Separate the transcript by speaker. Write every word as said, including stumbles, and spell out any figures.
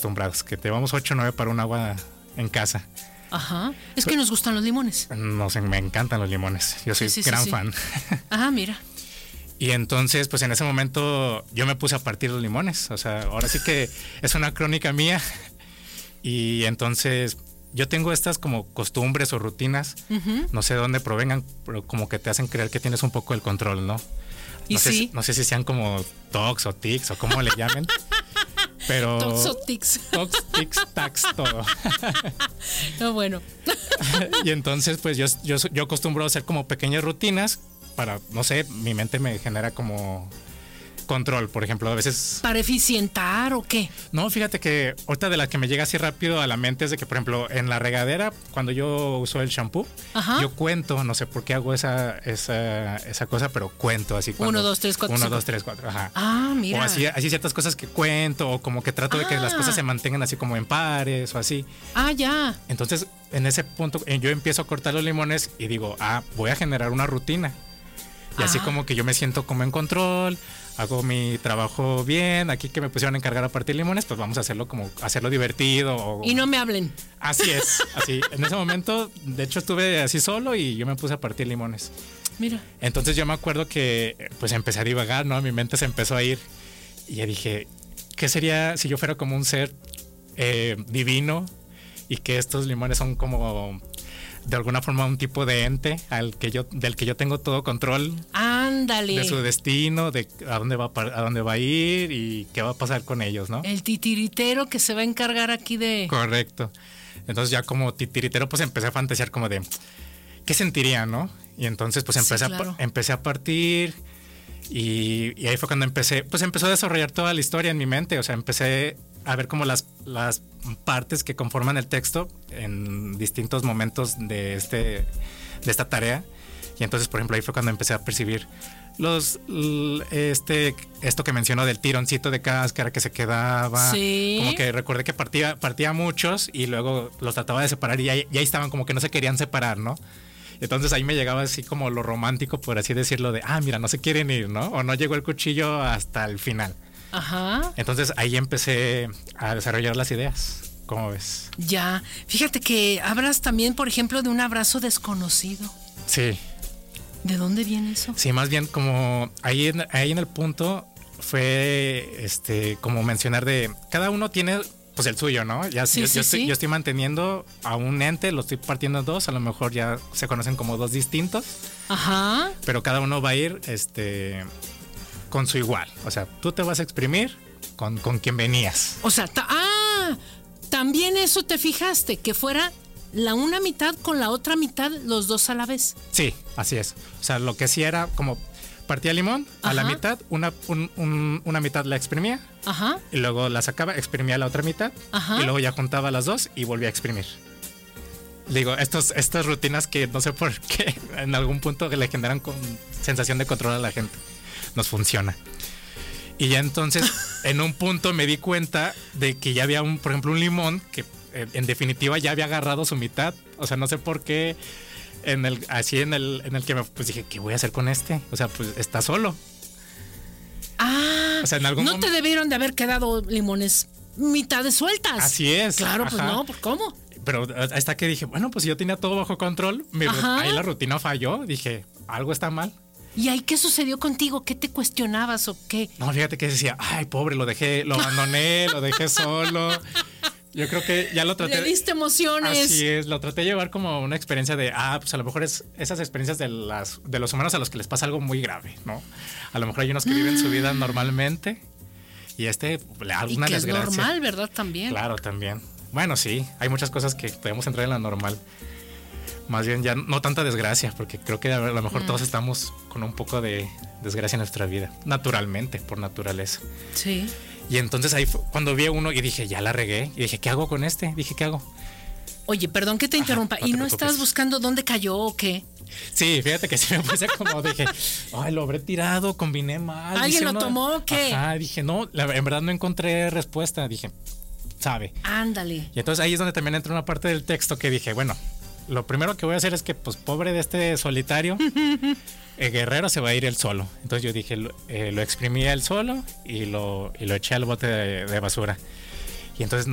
Speaker 1: acostumbrados, que te llevamos ocho o nueve para un agua en casa.
Speaker 2: Ajá. Es que nos gustan los limones.
Speaker 1: No sé, me encantan los limones. Yo soy
Speaker 2: Sí, sí,
Speaker 1: gran
Speaker 2: sí, sí.
Speaker 1: fan.
Speaker 2: Ajá, mira.
Speaker 1: Y entonces, pues en ese momento yo me puse a partir los limones. O sea, ahora sí que es una crónica mía. Y entonces yo tengo estas como costumbres o rutinas,
Speaker 2: Ujú.
Speaker 1: no sé de dónde provengan, pero como que te hacen creer que tienes un poco el control, ¿no?
Speaker 2: Y
Speaker 1: No sé,
Speaker 2: sí.
Speaker 1: si- no sé si sean como tocs o tics o cómo le llamen. Pero
Speaker 2: Toxotics.
Speaker 1: tocs, tics, tacs, todo.
Speaker 2: No, bueno.
Speaker 1: Y entonces, pues yo, yo, yo acostumbro a hacer como pequeñas rutinas para, no sé, mi mente me genera como control, por ejemplo, a veces...
Speaker 2: ¿Para eficientar o qué?
Speaker 1: No, fíjate que ahorita de la que me llega así rápido a la mente es de que, por ejemplo, en la regadera, cuando yo uso el shampoo,
Speaker 2: Ajá.
Speaker 1: yo cuento, no sé por qué hago esa, esa, esa cosa, pero cuento así. Cuando,
Speaker 2: Uno, dos, tres, cuatro,
Speaker 1: Uno,
Speaker 2: cinco.
Speaker 1: dos, tres, cuatro, ajá.
Speaker 2: Ah, mira.
Speaker 1: O así, así ciertas cosas que cuento, o como que trato de que las
Speaker 2: Ah.
Speaker 1: cosas se mantengan así como en pares o así.
Speaker 2: Ah, ya.
Speaker 1: Entonces, en ese punto, eh, yo empiezo a cortar los limones y digo, ah, voy a generar una rutina. Y así
Speaker 2: Ah.
Speaker 1: como que yo me siento como en control, hago mi trabajo bien, aquí que me pusieron a encargar a partir limones, pues vamos a hacerlo como, hacerlo divertido. O...
Speaker 2: Y no me hablen.
Speaker 1: Así es, así. En ese momento, de hecho, estuve así solo y yo me puse a partir limones.
Speaker 2: Mira.
Speaker 1: Entonces yo me acuerdo que pues empecé a divagar, ¿no? Mi mente se empezó a ir y ya dije, ¿qué sería si yo fuera como un ser eh, divino y que estos limones son como de alguna forma un tipo de ente al que yo, del que yo tengo todo control
Speaker 2: Ándale.
Speaker 1: de su destino, de a dónde va a, par- a dónde va a ir y qué va a pasar con ellos, ¿no?
Speaker 2: El titiritero que se va a encargar aquí de...
Speaker 1: Correcto. Entonces ya como titiritero pues empecé a fantasear como de ¿qué sentiría, no? Y entonces pues
Speaker 2: Sí,
Speaker 1: empecé,
Speaker 2: claro.
Speaker 1: a, pa- empecé a partir y, y ahí fue cuando empecé, pues empezó a desarrollar toda la historia en mi mente, o sea, empecé a ver como las, las partes que conforman el texto en distintos momentos de, este, de esta tarea. Y entonces, por ejemplo, ahí fue cuando empecé a percibir los l- este esto que mencionó del tironcito de cáscara que se quedaba.
Speaker 2: Sí.
Speaker 1: Como que recordé que partía, partía muchos y luego los trataba de separar y ahí, y ahí estaban como que no se querían separar, ¿no? Entonces ahí me llegaba así como lo romántico, por así decirlo, de, ah, mira, no se quieren ir, ¿no? O no llegó el cuchillo hasta el final.
Speaker 2: Ajá.
Speaker 1: Entonces ahí empecé a desarrollar las ideas. ¿Cómo ves?
Speaker 2: Ya. Fíjate que hablas también, por ejemplo, de un abrazo desconocido.
Speaker 1: Sí,
Speaker 2: ¿De dónde viene eso?
Speaker 1: sí, más bien como ahí en, ahí en el punto fue este como mencionar de cada uno tiene pues el suyo, ¿no? Ya
Speaker 2: Sí,
Speaker 1: yo,
Speaker 2: sí,
Speaker 1: yo estoy,
Speaker 2: sí.
Speaker 1: yo estoy manteniendo a un ente, lo estoy partiendo en dos, a lo mejor ya se conocen como dos distintos,
Speaker 2: Ajá.
Speaker 1: pero cada uno va a ir este con su igual. O sea, tú te vas a exprimir con, con quien venías.
Speaker 2: O sea, ta- ah, también eso te fijaste, que fuera la una mitad con la otra mitad, los dos a la vez.
Speaker 1: Sí, así es. O sea, lo que sí era como partía limón, a la
Speaker 2: Ajá.
Speaker 1: mitad, una, un- un- una mitad la exprimía
Speaker 2: Ajá.
Speaker 1: y luego la sacaba, exprimía la otra mitad
Speaker 2: Ajá.
Speaker 1: y luego ya juntaba las dos y volvía a exprimir. Digo, estos, estas rutinas que no sé por qué en algún punto le generan con sensación de control a la gente. Nos funciona. Y ya entonces, en un punto me di cuenta de que ya había, un, por ejemplo, un limón que eh, en definitiva ya había agarrado su mitad. O sea, no sé por qué, en el, así en el, en el que me pues dije, ¿qué voy a hacer con este? O sea, pues está solo.
Speaker 2: Ah,
Speaker 1: O sea, en algún
Speaker 2: no te
Speaker 1: mom-
Speaker 2: debieron de haber quedado limones mitades sueltas.
Speaker 1: Así es.
Speaker 2: Claro, pues
Speaker 1: ajá.
Speaker 2: no, pues ¿cómo?
Speaker 1: Pero hasta que dije, bueno, pues yo tenía todo bajo control. Mi ru-
Speaker 2: Ajá.
Speaker 1: ahí la rutina falló. Dije, algo está mal.
Speaker 2: ¿Y ahí qué sucedió contigo? ¿Qué te cuestionabas o qué?
Speaker 1: No, fíjate que decía, ay, pobre, lo dejé, lo abandoné, lo dejé solo. Yo creo que ya lo traté.
Speaker 2: Le diste emociones.
Speaker 1: Así es, lo traté de llevar como una experiencia de, ah, pues a lo mejor es esas experiencias de, las, de los humanos a los que les pasa algo muy grave, ¿no? A lo mejor hay unos que viven su vida normalmente y este le da
Speaker 2: Y
Speaker 1: alguna
Speaker 2: que es
Speaker 1: desgracia.
Speaker 2: normal, ¿verdad? También.
Speaker 1: Claro, también. Bueno, sí, hay muchas cosas que podemos entrar en la normal. Más bien ya no tanta desgracia, porque creo que a lo mejor
Speaker 2: Mm.
Speaker 1: todos estamos con un poco de desgracia en nuestra vida, naturalmente, por naturaleza.
Speaker 2: Sí.
Speaker 1: Y entonces ahí fue cuando vi a uno y dije, ya la regué. Y dije, ¿qué hago con este? Dije, ¿qué hago?
Speaker 2: Oye, perdón que te
Speaker 1: Ajá,
Speaker 2: interrumpa.
Speaker 1: no
Speaker 2: ¿Y
Speaker 1: te
Speaker 2: no
Speaker 1: preocupes.
Speaker 2: estás buscando dónde cayó o qué?
Speaker 1: Sí, fíjate que sí me puse como dije, ay, lo habré tirado, combiné mal.
Speaker 2: ¿Alguien
Speaker 1: hice
Speaker 2: lo
Speaker 1: uno-
Speaker 2: tomó o qué?
Speaker 1: Ajá, dije, no, la- en verdad no encontré respuesta. Dije, sabe.
Speaker 2: Ándale.
Speaker 1: Y entonces ahí es donde también entra una parte del texto que dije, bueno, lo primero que voy a hacer es que, pues, pobre de este solitario, el guerrero se va a ir él solo. Entonces yo dije, lo, eh, lo exprimí él solo y lo, y lo eché al bote de, de basura. Y entonces